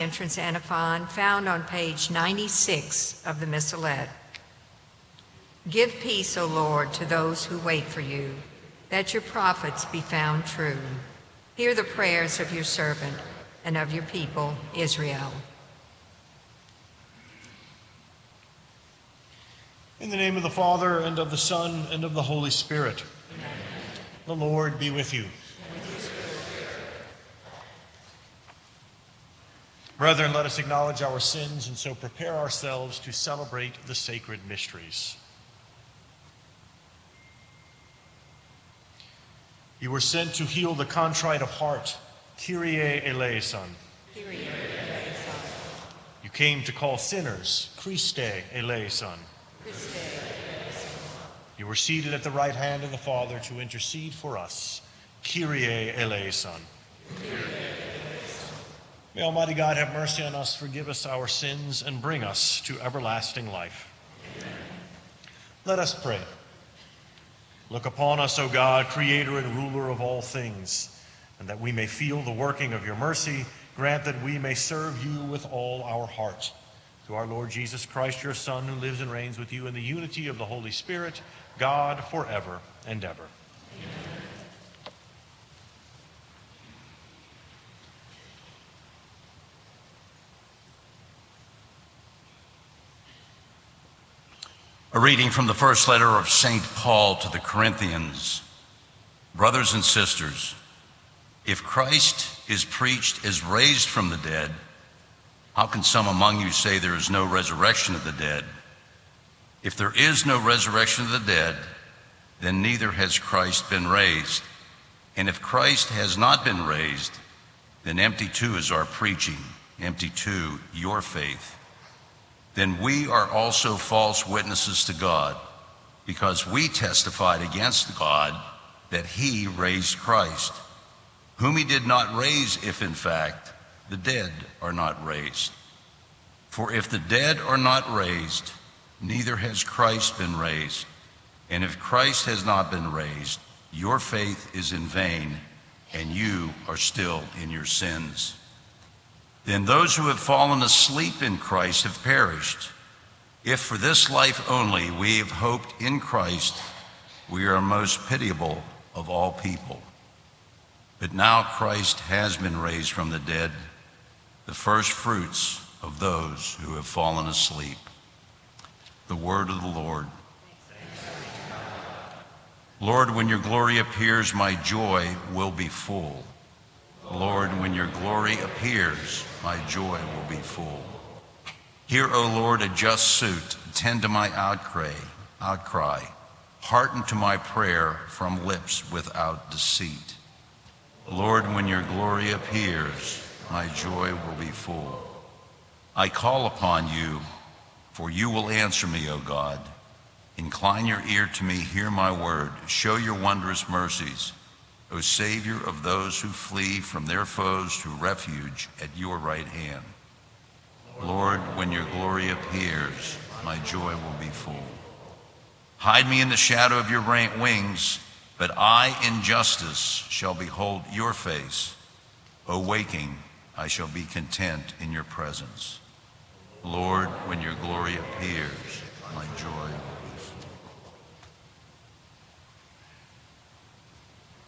entrance antiphon found on page 96 of the Missalette. Give peace, O Lord, to those who wait for you, that your prophets be found true. Hear the prayers of your servant and of your people, Israel. In the name of the Father, and of the Son, and of the Holy Spirit. Amen. The Lord be with you. Brethren, let us acknowledge our sins and so prepare ourselves to celebrate the sacred mysteries. You were sent to heal the contrite of heart. Kyrie eleison. Kyrie eleison. You came to call sinners. Christe eleison. Christe eleison. You were seated at the right hand of the Father to intercede for us. Kyrie eleison. Kyrie eleison. May Almighty God have mercy on us, forgive us our sins, and bring us to everlasting life. Amen. Let us pray. Look upon us, O God, creator and ruler of all things, and that we may feel the working of your mercy, grant that we may serve you with all our heart. Through our Lord Jesus Christ, your Son, who lives and reigns with you in the unity of the Holy Spirit, God, forever and ever. Amen. A reading from the first letter of St. Paul to the Corinthians. Brothers and sisters, if Christ is preached as raised from the dead, how can some among you say there is no resurrection of the dead? If there is no resurrection of the dead, then neither has Christ been raised. And if Christ has not been raised, then empty too is our preaching, empty too your faith. Then we are also false witnesses to God, because we testified against God that he raised Christ, whom he did not raise if in fact the dead are not raised. For if the dead are not raised, neither has Christ been raised. And if Christ has not been raised, your faith is in vain, and you are still in your sins. Then those who have fallen asleep in Christ have perished. If for this life only we have hoped in Christ, we are most pitiable of all people. But now Christ has been raised from the dead, the first fruits of those who have fallen asleep. The word of the Lord. Lord, when your glory appears, my joy will be full. Lord, when your glory appears, my joy will be full. Hear, O Lord, a just suit. Attend to my outcry. Hearken to my prayer from lips without deceit. Lord, when your glory appears, my joy will be full. I call upon you, for you will answer me, O God. Incline your ear to me, hear my word. Show your wondrous mercies, O Savior of those who flee from their foes to refuge at your right hand. Lord, when your glory appears, my joy will be full. Hide me in the shadow of your wings, but I in justice shall behold your face. O waking, I shall be content in your presence. Lord, when your glory appears, my joy